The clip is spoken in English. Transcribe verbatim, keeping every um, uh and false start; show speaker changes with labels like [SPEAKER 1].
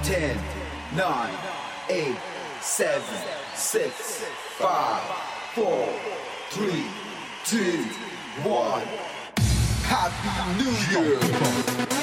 [SPEAKER 1] ten, nine, eight, seven, six, five, four, three, two, one. Happy New Year!